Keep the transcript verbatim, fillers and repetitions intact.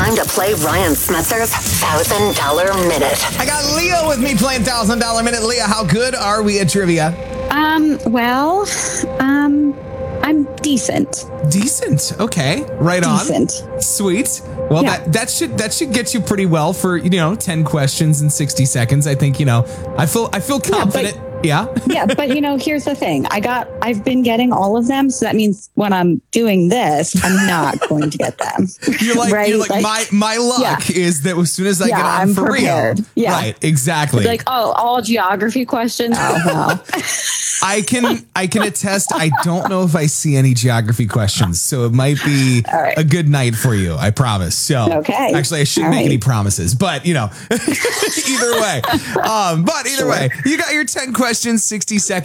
time to play Ryan Smetzer's one thousand dollar Minute. I got Leah with me playing one thousand dollar Minute. Leah, how good are we at trivia? Um, well, um, I'm decent. Decent. Okay. Right on. Decent. Sweet. Well, Yeah. that, that should that should get you pretty well for, you know, ten questions in sixty seconds. I think, you know, I feel I feel confident. Yeah. Yeah, but you know, here's the thing. I got, I've been getting all of them. So that means when I'm doing this, I'm not going to get them. You're like, right? you're like, Like, my my luck yeah. is that as soon as I Yeah, get on I'm for prepared. real. Yeah. Right. Exactly. Like, oh, all geography questions. Oh, well. I can I can attest. I don't know if I see any geography questions, so it might be All right. a good night for you. I promise. So, Okay. actually, I shouldn't All make right. any promises, but you know, either way. Um, but either Sure. way, you got your ten questions, sixty seconds.